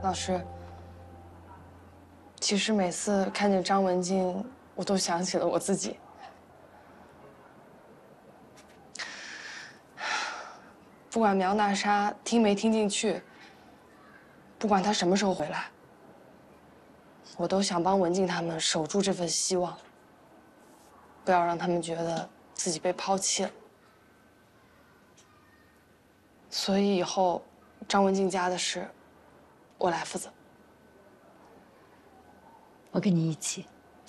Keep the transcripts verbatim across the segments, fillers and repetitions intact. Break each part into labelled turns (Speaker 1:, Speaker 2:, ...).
Speaker 1: 老师，其实每次看见张文静，我都想起了我自己。不管苗娜莎听没听进去，不管她什么时候回来，我都想帮文静他们守住这份希望，不要让他们觉得自己被抛弃了。所以以后张文静家的事，我来负责。
Speaker 2: 我跟你一起。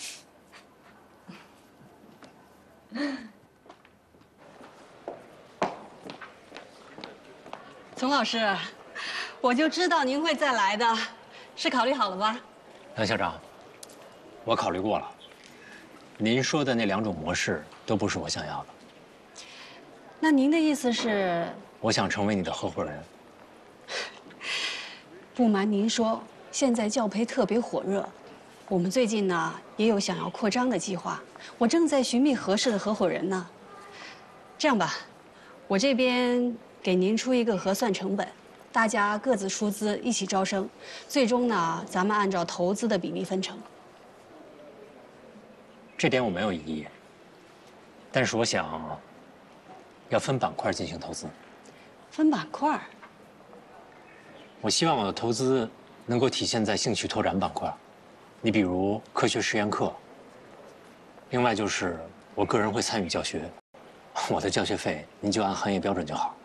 Speaker 2: 丛老师，我就知道您会再来的，是考虑好了吧？
Speaker 3: 梁校长，我考虑过了，您说的那两种模式都不是我想要的。
Speaker 2: 那您的意思是？
Speaker 3: 我想成为你的合伙人。
Speaker 2: 不瞒您说，现在教培特别火热，我们最近呢也有想要扩张的计划，我正在寻觅合适的合伙人呢。这样吧，我这边给您出一个核算成本，大家各自出资一起招生，最终呢咱们按照投资的比例分成。
Speaker 3: 这点我没有异议，但是我想要分板块进行投资。
Speaker 2: 分板块？
Speaker 3: 我希望我的投资能够体现在兴趣拓展板块，你比如科学实验课。另外就是我个人会参与教学，我的教学费您就按行业标准就好。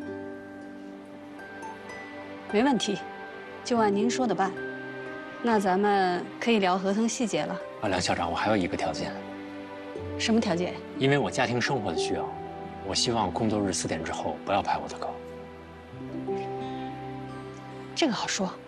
Speaker 2: 没问题，就按您说的办。那咱们可以聊合同细节了。
Speaker 3: 啊，梁校长，我还有一个条件。
Speaker 2: 什么条件？
Speaker 3: 因为我家庭生活的需要，我希望工作日四点之后不要排我的课。
Speaker 2: 这个好说。